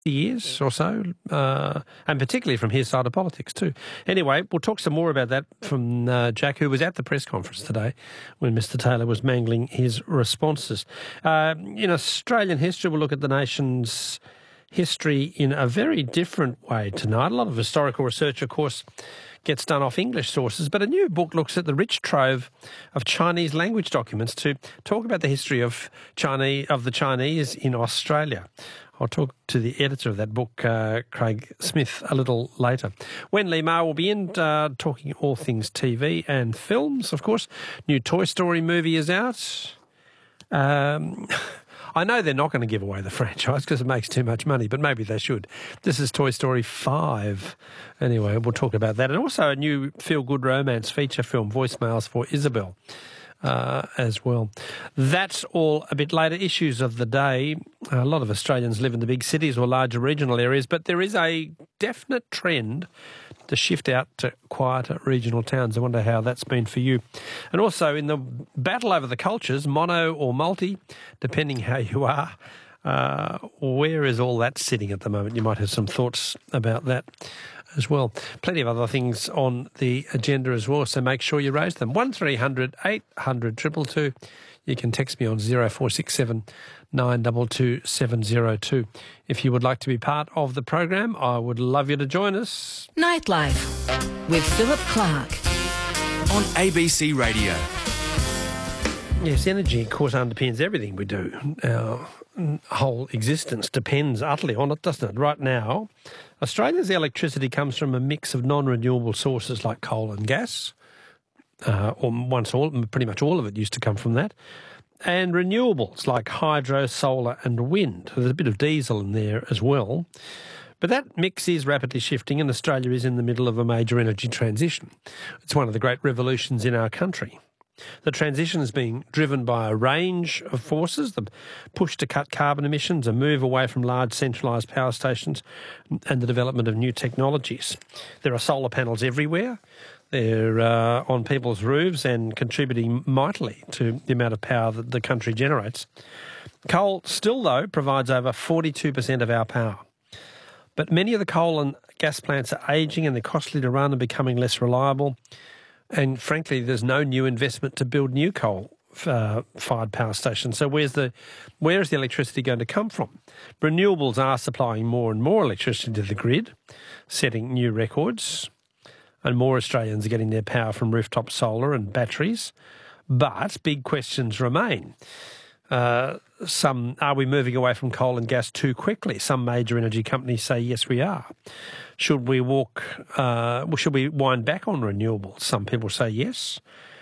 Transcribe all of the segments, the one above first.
years or so, and particularly from his side of politics too. Anyway, we'll talk some more about that from Jack, who was at the press conference today when Mr Taylor was mangling his responses. In Australian history, we'll look at the nation's history in a very different way tonight. A lot of historical research, of course, gets done off English sources, but a new book looks at the rich trove of Chinese language documents to talk about the history of the Chinese in Australia. I'll talk to the editor of that book, Craig Smith, a little later. Wen Lee Ma will be in talking all things TV and films, of course. New Toy Story movie is out. I know they're not going to give away the franchise because it makes too much money, but maybe they should. This is Toy Story 5. Anyway, we'll talk about that. And also a new feel-good romance feature film, Voicemails for Isabel, as well. That's all a bit later. Issues of the day. A lot of Australians live in the big cities or larger regional areas, but there is a definite trend to shift out to quieter regional towns. I wonder how that's been for you. And also in the battle over the cultures, mono or multi, depending how you are, where is all that sitting at the moment? You might have some thoughts about that as well. Plenty of other things on the agenda as well, so make sure you raise them. 1300 800 222. You can text me on 0467 922 702. If you would like to be part of the program, I would love you to join us. Nightlife with Philip Clark on ABC Radio. Yes, energy, of course, underpins everything we do. Our whole existence depends utterly on it, doesn't it? Right now, Australia's electricity comes from a mix of non-renewable sources like coal and gas, pretty much all of it used to come from that, and renewables like hydro, solar and wind. There's a bit of diesel in there as well. But that mix is rapidly shifting, and Australia is in the middle of a major energy transition. It's one of the great revolutions in our country. The transition is being driven by a range of forces, the push to cut carbon emissions, a move away from large centralised power stations, and the development of new technologies. There are solar panels everywhere. They're on people's roofs and contributing mightily to the amount of power that the country generates. Coal still, though, provides over 42% of our power. But many of the coal and gas plants are ageing and they're costly to run and becoming less reliable. And frankly, there's no new investment to build new coal-fired power stations. So where is the electricity going to come from? Renewables are supplying more and more electricity to the grid, setting new records. And more Australians are getting their power from rooftop solar and batteries. But big questions remain. Are we moving away from coal and gas too quickly? Some major energy companies say yes, we are. Should we should we wind back on renewables? Some people say yes.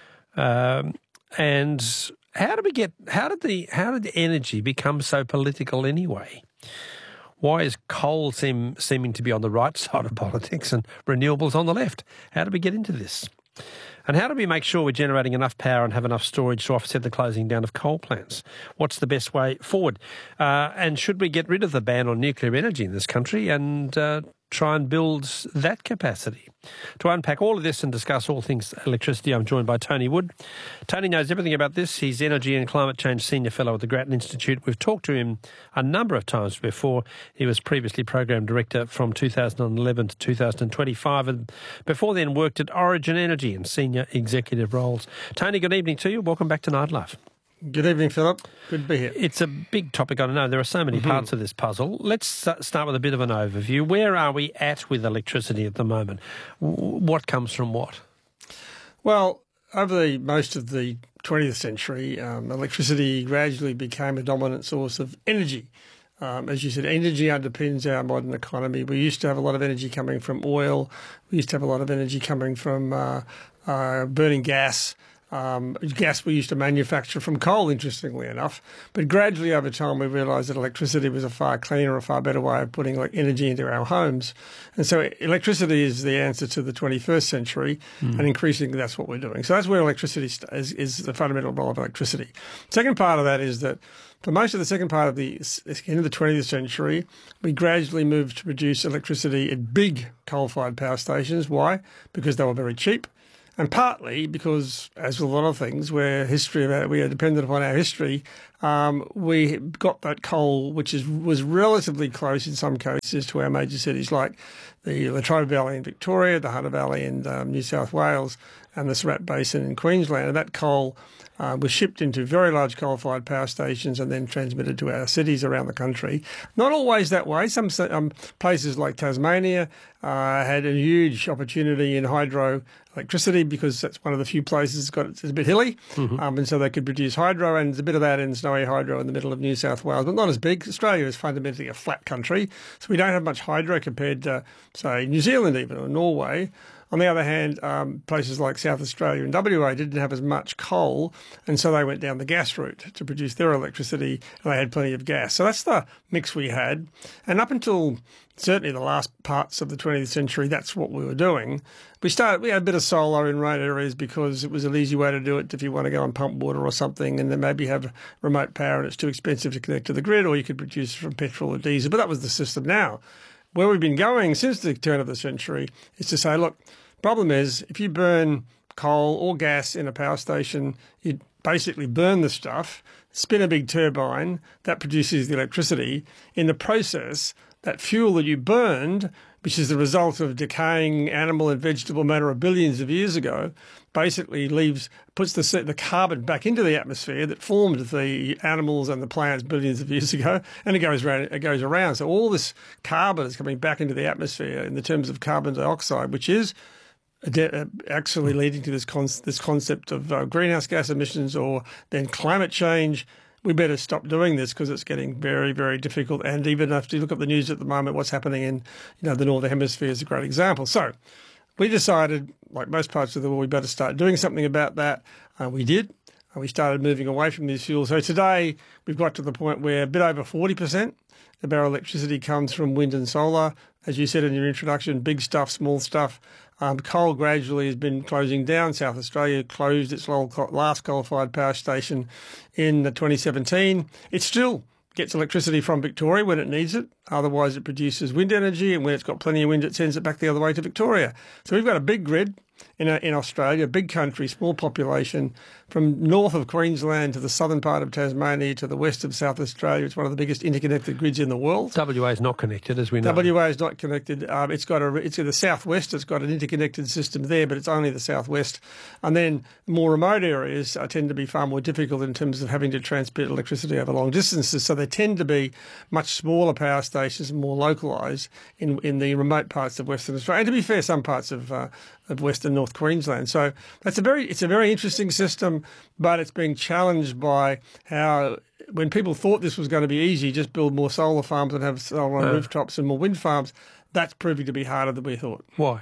And how did energy become so political anyway? Why is coal seeming to be on the right side of politics and renewables on the left? How do we get into this? And how do we make sure we're generating enough power and have enough storage to offset the closing down of coal plants? What's the best way forward? And should we get rid of the ban on nuclear energy in this country and try and build that capacity? To unpack all of this and discuss all things electricity, I'm joined by Tony Wood. Tony knows everything about this. He's Energy and Climate Change Senior Fellow at the Grattan Institute. We've talked to him a number of times before. He was previously Program Director from 2011 to 2025 and before then worked at Origin Energy in senior executive roles. Tony, good evening to you. Welcome back to Nightlife. Good evening, Philip. Good to be here. It's a big topic, I know. There are so many parts of this puzzle. Let's start with a bit of an overview. Where are we at with electricity at the moment? What comes from what? Well, over most of the 20th century, electricity gradually became a dominant source of energy. As you said, energy underpins our modern economy. We used to have a lot of energy coming from oil. We used to have a lot of energy coming from burning gas. Gas we used to manufacture from coal, interestingly enough. But gradually over time we realised that electricity was a far cleaner, a far better way of putting energy into our homes. And so electricity is the answer to the 21st century, and increasingly that's what we're doing. So that's where electricity is the fundamental role of electricity. Second part of that is that for most of the second part of the end of the 20th century, we gradually moved to produce electricity at big coal-fired power stations. Why? Because they were very cheap. And partly because, as with a lot of things, we are dependent upon our history we got that coal, which was relatively close in some cases to our major cities like the Latrobe Valley in Victoria, the Hunter Valley in New South Wales, and the Surat Basin in Queensland. And that coal was shipped into very large coal-fired power stations and then transmitted to our cities around the country. Not always that way. Some places like Tasmania had a huge opportunity in hydro electricity because that's one of the few places it's a bit hilly, and so they could produce hydro, and there's a bit of that in Snowy Hydro in the middle of New South Wales, but not as big. Australia is fundamentally a flat country, so we don't have much hydro compared to, say, New Zealand even, or Norway. On the other hand, places like South Australia and WA didn't have as much coal, and so they went down the gas route to produce their electricity, and they had plenty of gas. So that's the mix we had. And up until certainly the last parts of the 20th century, that's what we were doing. We had a bit of solar in remote areas because it was an easy way to do it if you want to go and pump water or something, and then maybe have remote power and it's too expensive to connect to the grid, or you could produce from petrol or diesel. But that was the system. Now, where we've been going since the turn of the century is to say, look, problem is if you burn coal or gas in a power station, you basically burn the stuff, spin a big turbine, that produces the electricity. In the process, that fuel that you burned, which is the result of decaying animal and vegetable matter of billions of years ago, basically puts the carbon back into the atmosphere that formed the animals and the plants billions of years ago, and it goes around. So all this carbon is coming back into the atmosphere in the terms of carbon dioxide, which is actually leading to this concept of greenhouse gas emissions, or then climate change. We better stop doing this because it's getting very, very difficult. And even if you look at the news at the moment, what's happening in the Northern Hemisphere is a great example. So we decided, like most parts of the world, we better start doing something about that. We did. We started moving away from these fuels. So today we've got to the point where a bit over 40% of our electricity comes from wind and solar. As you said in your introduction, big stuff, small stuff. Coal gradually has been closing down. South Australia closed its last coal-fired power station in 2017. It still gets electricity from Victoria when it needs it. Otherwise, it produces wind energy, and when it's got plenty of wind, it sends it back the other way to Victoria. So we've got a big grid in Australia, big country, small population, from north of Queensland to the southern part of Tasmania to the west of South Australia. It's one of the biggest interconnected grids in the world. WA is not connected, as we know. WA is not connected. It's in the southwest. It's got an interconnected system there, but it's only the southwest. And then more remote areas tend to be far more difficult in terms of having to transmit electricity over long distances. So they tend to be much smaller power stations, more localised in the remote parts of Western Australia. And to be fair, some parts of Western North Queensland. So it's a very interesting system, but it's being challenged by how, when people thought this was going to be easy, just build more solar farms and have solar on rooftops and more wind farms, that's proving to be harder than we thought. Why?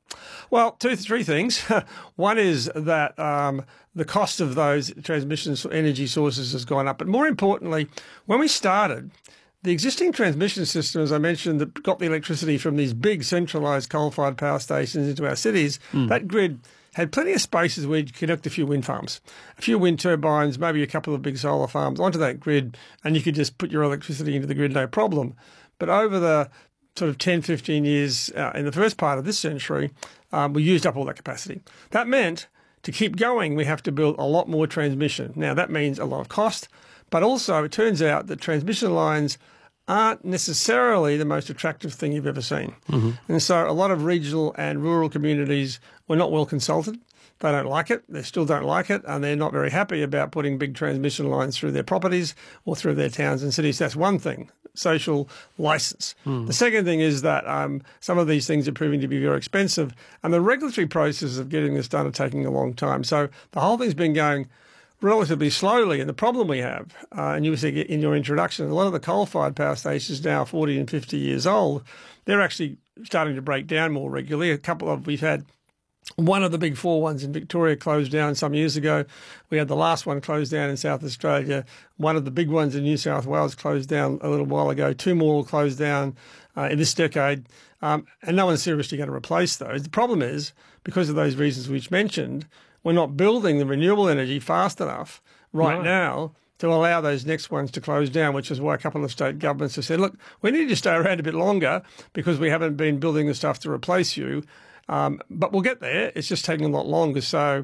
Well, three things. One is that the cost of those transmission energy sources has gone up. But more importantly, when we started, the existing transmission system, as I mentioned, that got the electricity from these big centralised coal-fired power stations into our cities, that grid had plenty of spaces where you'd connect a few wind farms, a few wind turbines, maybe a couple of big solar farms onto that grid, and you could just put your electricity into the grid, no problem. But over the sort of 10, 15 years in the first part of this century, we used up all that capacity. That meant to keep going, we have to build a lot more transmission. Now, that means a lot of cost, but also it turns out that transmission lines aren't necessarily the most attractive thing you've ever seen. And so a lot of regional and rural communities were not well consulted. They don't like it. They still don't like it, and they're not very happy about putting big transmission lines through their properties or through their towns and cities. That's one thing, social licence. The second thing is that some of these things are proving to be very expensive, and the regulatory process of getting this done are taking a long time. So the whole thing's been going relatively slowly, and the problem we have, and you said in your introduction, a lot of the coal-fired power stations now are 40 and 50 years old. They're actually starting to break down more regularly. We've had one of the big four ones in Victoria closed down some years ago. We had the last one closed down in South Australia. One of the big ones in New South Wales closed down a little while ago. Two more will close down in this decade. And no one's seriously going to replace those. The problem is, because of those reasons which mentioned, we're not building the renewable energy fast enough right now to allow those next ones to close down, which is why a couple of state governments have said, look, we need to stay around a bit longer because we haven't been building the stuff to replace you. But we'll get there. It's just taking a lot longer. So,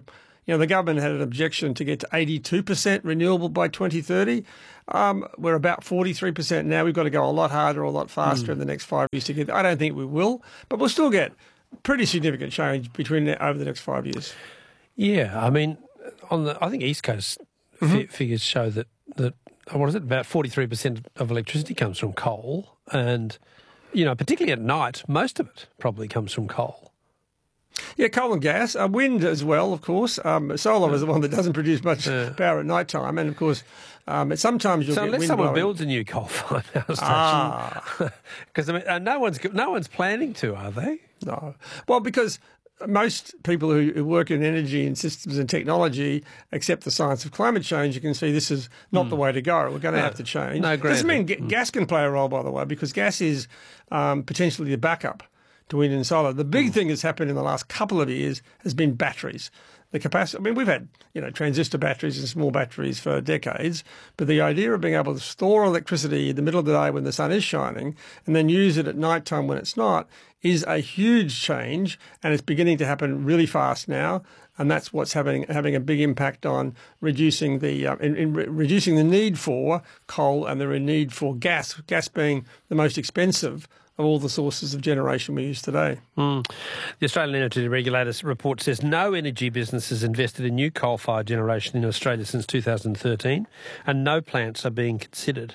The government had an objection to get to 82% renewable by 2030. We're about 43% now. We've got to go a lot harder, a lot faster in the next 5 years to get there. I don't think we will, but we'll still get pretty significant change over the next 5 years. Yeah, I mean, I think East Coast figures show that what is it? About 43% of electricity comes from coal, and particularly at night, most of it probably comes from coal. Yeah, coal and gas, wind as well, of course. Solar is the one that doesn't produce much power at night time, and of course, sometimes you'll get wind unless someone blowing. builds a new coal-fired power station, because no one's planning to, are they? No, well, because most people who work in energy and systems and technology accept the science of climate change. You can see this is not the way to go. We're going to have to change. No, doesn't mean gas can play a role, by the way, because gas is potentially the backup to wind and solar. The big thing that's happened in the last couple of years has been batteries. The capacity. I mean, we've had transistor batteries and small batteries for decades, but the idea of being able to store electricity in the middle of the day when the sun is shining and then use it at night time when it's not is a huge change, and it's beginning to happen really fast now. And that's what's having a big impact on reducing the reducing the need for coal and the need for gas. Gas being the most expensive of all the sources of generation we use today. The Australian Energy Regulator's report says no energy business has invested in new coal-fired generation in Australia since 2013, and no plants are being considered.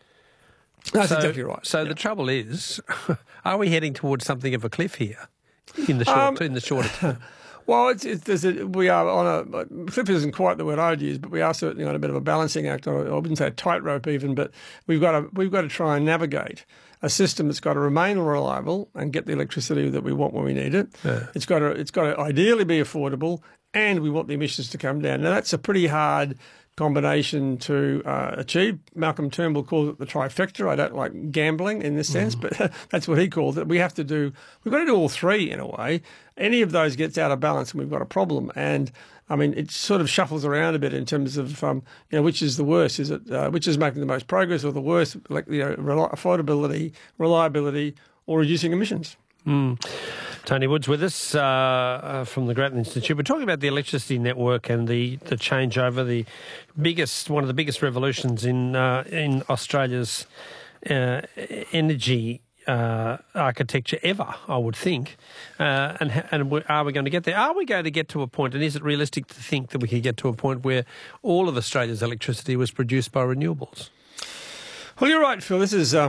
That's exactly right. So the trouble is, are we heading towards something of a cliff here in the shorter term? Well, we are on a cliff isn't quite the word I'd use, but we are certainly on a bit of a balancing act. I wouldn't say a tightrope even, but we've got to try and navigate a system that's got to remain reliable and get the electricity that we want when we need it. Yeah. It's got to ideally be affordable, and we want the emissions to come down. Now that's a pretty hard combination to achieve. Malcolm Turnbull calls it the trifecta. I don't like gambling in this sense, but that's what he calls it. We've got to do all three in a way. Any of those gets out of balance and we've got a problem. And I mean, it sort of shuffles around a bit in terms of, which is the worst? Is it which is making the most progress, or the worst, affordability, reliability, or reducing emissions? Tony Wood's with us from the Grattan Institute. We're talking about the electricity network and the changeover, one of the biggest revolutions in Australia's energy architecture ever, I would think. And are we going to get there? Are we going to get to a point, and is it realistic to think that we could get to a point where all of Australia's electricity was produced by renewables? Well, you're right, Phil. This is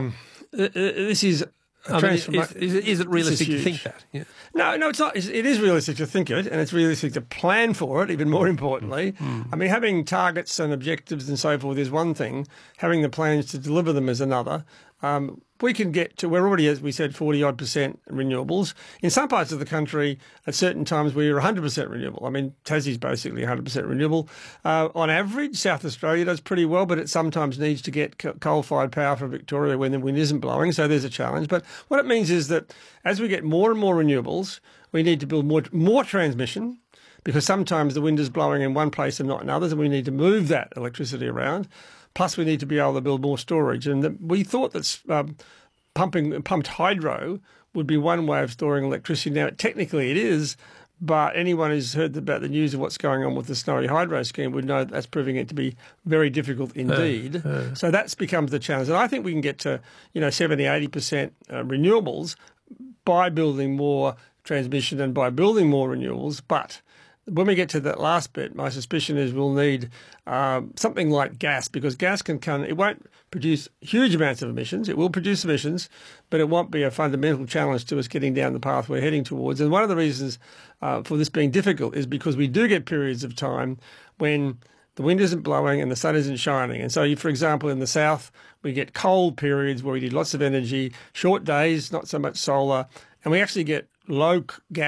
is it realistic to think that? Yeah. No, it's not. It is realistic to think it, and it's realistic to plan for it, even more importantly. I mean, having targets and objectives and so forth is one thing. Having the plans to deliver them is another. We can get to, we're already, as we said, 40-odd% renewables. In some parts of the country, at certain times, we're 100% renewable. I mean, Tassie's basically 100% renewable. On average, South Australia does pretty well, but it sometimes needs to get coal-fired power from Victoria when the wind isn't blowing, so there's a challenge. But what it means is that as we get more and more renewables, we need to build more transmission, because sometimes the wind is blowing in one place and not in others, and we need to move that electricity around. Plus, we need to be able to build more storage. And we thought that pumped hydro would be one way of storing electricity. Now, technically it is, but anyone who's heard about the news of what's going on with the Snowy Hydro scheme would know that's proving it to be very difficult indeed. So that becomes the challenge. And I think we can get to 70-80% renewables by building more transmission and by building more renewables, but when we get to that last bit, my suspicion is we'll need something like gas, because gas it won't produce huge amounts of emissions. It will produce emissions, but it won't be a fundamental challenge to us getting down the path we're heading towards. And one of the reasons for this being difficult is because we do get periods of time when the wind isn't blowing and the sun isn't shining. And so, for example, in the south, we get cold periods where we need lots of energy, short days, not so much solar, and we actually get low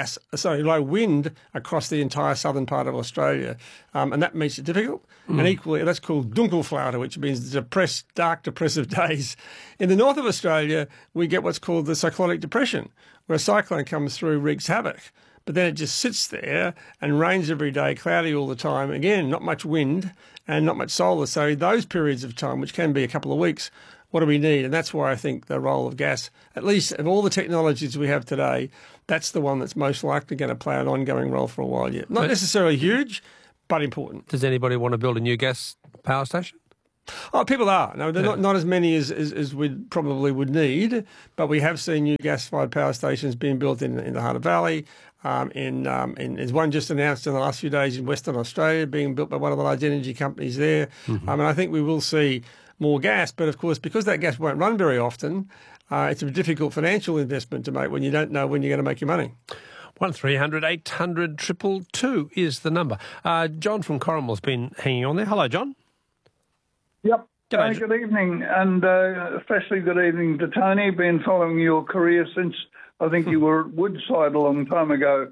wind across the entire southern part of Australia, and that makes it difficult. And equally, that's called dunkelflaute, which means dark, depressive days. In the north of Australia, we get what's called the cyclonic depression, where a cyclone comes through, wreaks havoc, but then it just sits there and rains every day, cloudy all the time. Again, not much wind and not much solar. So those periods of time, which can be a couple of weeks, what do we need? And that's why I think the role of gas, at least of all the technologies we have today, that's the one that's most likely going to play an ongoing role for a while yet. Not necessarily huge, but important. Does anybody want to build a new gas power station? Oh, people are. No, they're not as many as we probably would need, but we have seen new gas-fired power stations being built in the Hunter Valley. There's one just announced in the last few days in Western Australia, being built by one of the large energy companies there. And I think we will see more gas, but of course, because that gas won't run very often, it's a difficult financial investment to make when you don't know when you're going to make your money. 1300 800 222 is the number. John from Corrimal's been hanging on there. Hello, John. Yep. G'day, Good evening, and especially good evening to Tony. Been following your career since I think you were at Woodside a long time ago.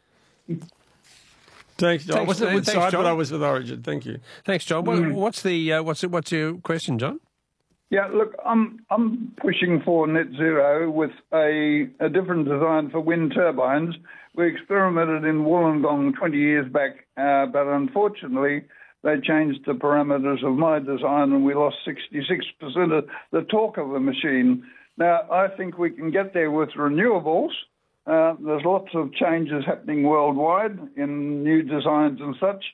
Thanks, John. I wasn't at Woodside, John. but I was with Origin. Thank you. Thanks, John. What's your question, John? Yeah, look, I'm pushing for net zero with a different design for wind turbines. We experimented in Wollongong 20 years back, but unfortunately they changed the parameters of my design and we lost 66% of the torque of the machine. Now, I think we can get there with renewables. There's lots of changes happening worldwide in new designs and such.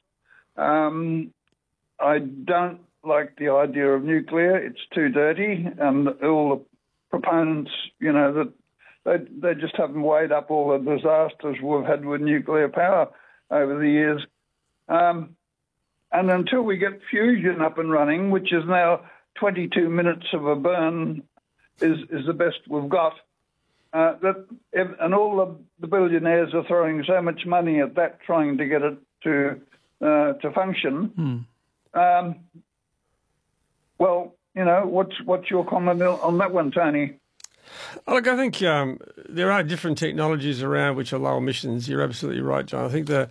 I don't like the idea of nuclear. It's too dirty, and all the proponents, that they just haven't weighed up all the disasters we've had with nuclear power over the years. And until we get fusion up and running, which is now 22 minutes of a burn, is the best we've got. And all the billionaires are throwing so much money at that, trying to get it to function. Well, what's your comment on that one, Tony? Look, I think there are different technologies around which are low emissions. You're absolutely right, John. I think there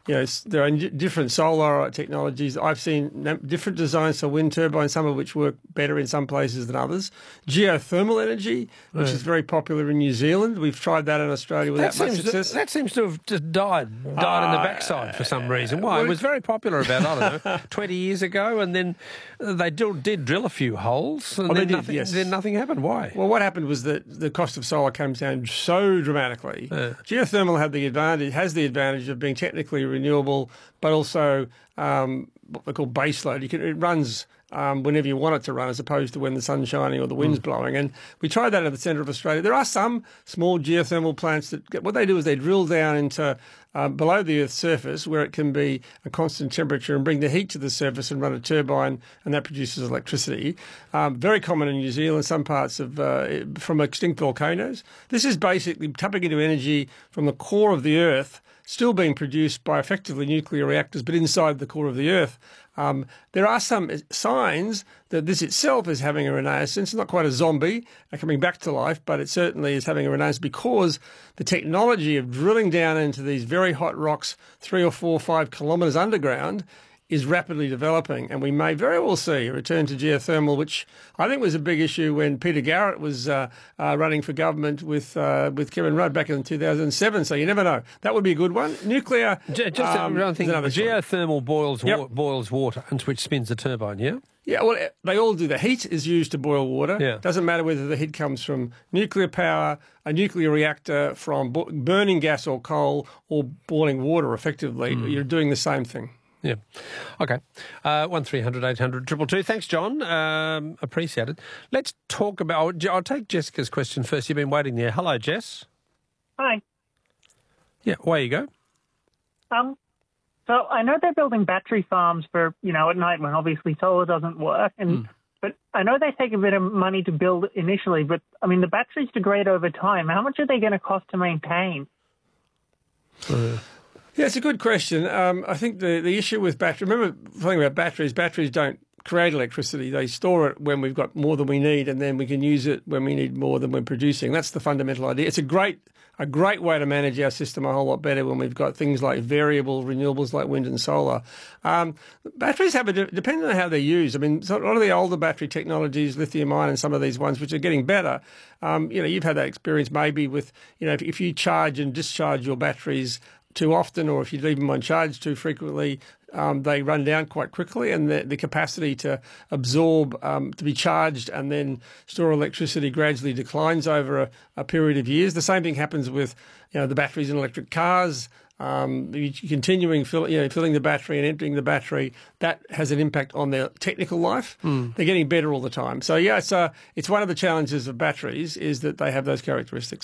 are different solar technologies. I've seen different designs for wind turbines, some of which work better in some places than others. Geothermal energy, which is very popular in New Zealand. We've tried that in Australia without much success. That seems to have just died in the backside for some reason. Why? It was very popular about, I don't know, 20 years ago, and then they did drill a few holes, and then nothing happened. Why? Well, what happened was that the cost of solar comes down so dramatically. Geothermal has the advantage of being technically renewable, but also what they call baseload. It runs whenever you want it to run, as opposed to when the sun's shining or the wind's blowing. And we tried that in the centre of Australia. There are some small geothermal plants that what they do is they drill down into below the Earth's surface, where it can be a constant temperature, and bring the heat to the surface and run a turbine, and that produces electricity. Very common in New Zealand, some parts of from extinct volcanoes. This is basically tapping into energy from the core of the Earth, still being produced by effectively nuclear reactors, but inside the core of the Earth. There are some signs that this itself is having a renaissance, not quite a zombie coming back to life, but it certainly is having a renaissance because the technology of drilling down into these very hot rocks 3 or 4 or 5 kilometres underground is rapidly developing, and we may very well see a return to geothermal, which I think was a big issue when Peter Garrett was running for government with Kevin Rudd back in 2007. So you never know. That would be a good one. Nuclear. Just another thing. Geothermal boils water, and which spins the turbine. Yeah. Yeah, well, they all do. The heat is used to boil water. Yeah. Doesn't matter whether the heat comes from nuclear power, a nuclear reactor, from burning gas or coal, or boiling water. Effectively, you're doing the same thing. Yeah. Okay. 1300 800 222. Thanks, John. Appreciate it. Let's talk about... I'll take Jessica's question first. You've been waiting there. Hello, Jess. Hi. Yeah, away you go. So I know they're building battery farms for, at night when obviously solar doesn't work. But I know they take a bit of money to build initially, but, the batteries degrade over time. How much are they going to cost to maintain? Yeah, it's a good question. I think the issue with battery, remember something about batteries don't create electricity. They store it when we've got more than we need, and then we can use it when we need more than we're producing. That's the fundamental idea. It's a great way to manage our system a whole lot better when we've got things like variable renewables like wind and solar. Batteries depending on how they're used. So a lot of the older battery technologies, lithium-ion and some of these ones, which are getting better, you've had that experience maybe with, if you charge and discharge your batteries too often, or if you leave them on charge too frequently, they run down quite quickly, and the capacity to absorb, to be charged and then store electricity gradually declines over a period of years. The same thing happens with the batteries in electric cars. filling the battery and emptying the battery, that has an impact on their technical life. They're getting better all the time. So, yeah, it's one of the challenges of batteries is that they have those characteristics.